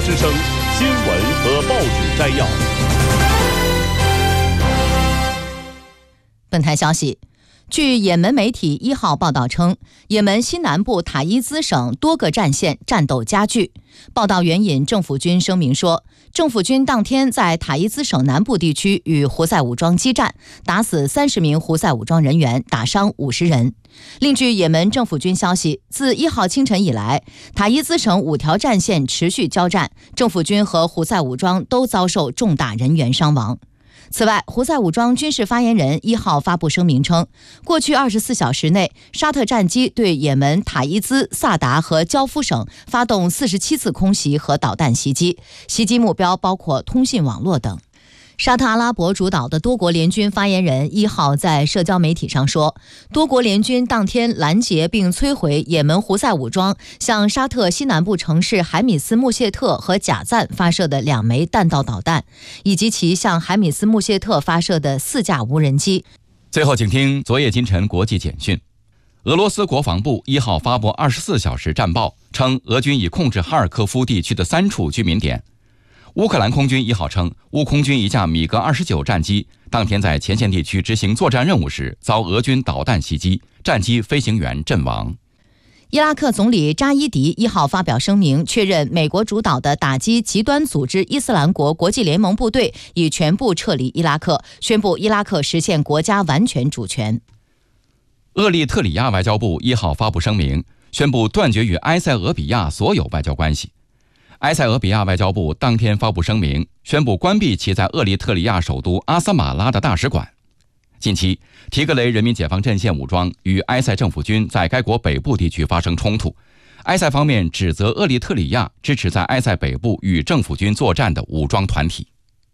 之声新闻和报纸摘要。 本台消息，据也门媒体1号报道称，也门西南部塔伊兹省多个战线战斗加剧。报道援引政府军声明说，政府军当天在塔伊兹省南部地区与胡塞武装激战，打死30名胡塞武装人员，打伤50人。另据也门政府军消息，自1号清晨以来，塔伊兹省5条战线持续交战，政府军和胡塞武装都遭受重大人员伤亡。此外，胡塞武装军事发言人1号发布声明称，过去24小时内，沙特战机对也门塔伊兹、萨达和焦夫省发动47次空袭和导弹袭击，袭击目标包括通信网络等。沙特阿拉伯主导的多国联军发言人1号在社交媒体上说，多国联军当天拦截并摧毁也门胡塞武装向沙特西南部城市海米斯穆谢特和贾赞发射的2枚弹道导弹，以及其向海米斯穆谢特发射的4架无人机。 最后请听昨夜今晨国际简讯。俄罗斯国防部1号发布24小时战报，称俄军已控制哈尔科夫地区的3处居民点。乌克兰空军1号称，乌空军一架米格29战机当天在前线地区执行作战任务时遭俄军导弹袭击，战机飞行员阵亡。 伊拉克总理扎伊迪1号发表声明，确认美国主导的打击极端组织伊斯兰国国际联盟部队已全部撤离伊拉克，宣布伊拉克实现国家完全主权。 厄立特里亚外交部1号发布声明，宣布断绝与埃塞俄比亚所有外交关系。埃塞俄比亚外交部当天发布声明，宣布关闭其在厄立特里亚首都阿斯马拉的大使馆。近期，提格雷人民解放阵线武装与埃塞政府军在该国北部地区发生冲突，埃塞方面指责厄立特里亚支持在埃塞北部与政府军作战的武装团体。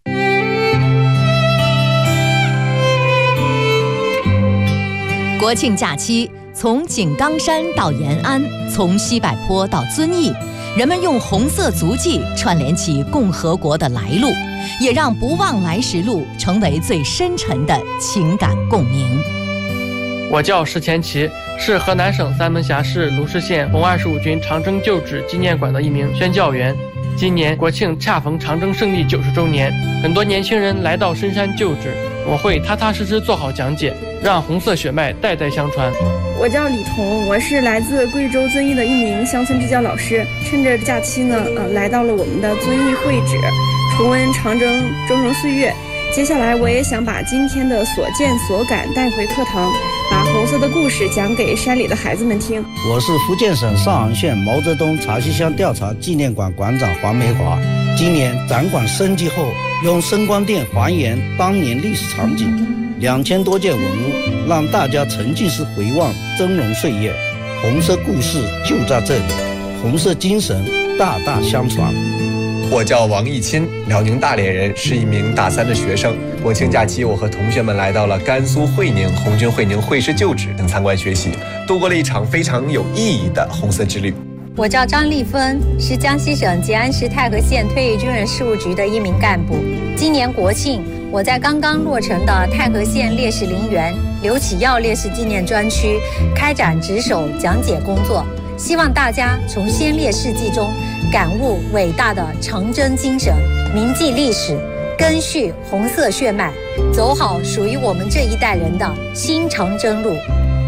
国庆假期，从井冈山到延安，从西柏坡到遵义，人们用红色足迹串联起共和国的来路，也让不忘来时路成为最深沉的情感共鸣。 我叫石前奇，是河南省三门峡市鲁市县红25军长征旧址纪念馆的一名宣教员。今年国庆恰逢长征胜利90周年，很多年轻人来到深山旧址，我会踏踏实实做好讲解，让红色血脉代代相传。 我叫李彤，我是来自贵州遵义的一名乡村支教老师。趁着假期呢，来到了我们的遵义会址，重温长征峥嵘岁月。接下来我也想把今天的所见所感带回课堂，把红色的故事讲给山里的孩子们听。 我是福建省上杭县毛泽东茶溪乡调查纪念馆馆长黄梅华。今年展馆升级后，用声光电还原当年历史场景，2000多件文物，让大家沉浸式回望峥嵘岁月。红色故事就在这里，红色精神大大相传。 我叫王义钦，辽宁大连人，是一名大3的学生。国庆假期，我和同学们来到了甘肃会宁红军会宁会师旧址等参观学习，度过了一场非常有意义的红色之旅。 我叫张丽芬，是江西省吉安市太和县退役军人事务局的一名干部。今年国庆，我在刚刚落成的太和县烈士陵园刘启耀烈士纪念专区开展值守讲解工作，希望大家从先烈事迹中感悟伟大的长征精神，铭记历史，根续红色血脉，走好属于我们这一代人的新长征路。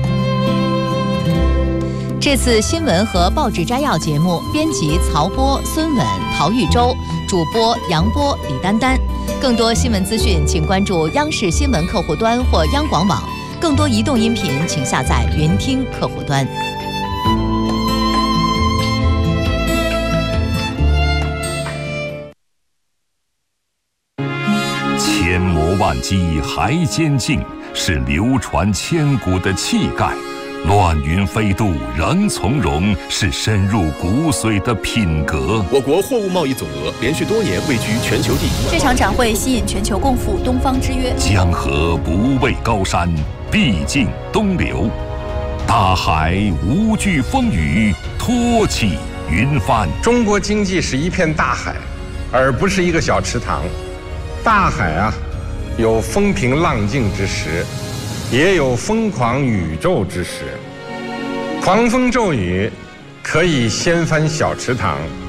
这次新闻和报纸摘要节目编辑曹波、孙稳、陶玉洲，主播杨波、李丹丹。更多新闻资讯请关注央视新闻客户端或央广网，更多移动音频请下载云听客户端。 千磨万击还坚劲，是流传千古的气概。乱云飞渡仍从容，是深入骨髓的品格。 我国货物贸易总额连续多年位居全球第一。 这场展会吸引全球共赴东方之约。 江河不畏高山，必尽东流。大海无惧风雨，托起云帆。 中国经济是一片大海，而不是一个小池塘。大海啊，有风平浪静之时，也有疯狂宇宙之时。狂风骤雨可以掀翻小池塘，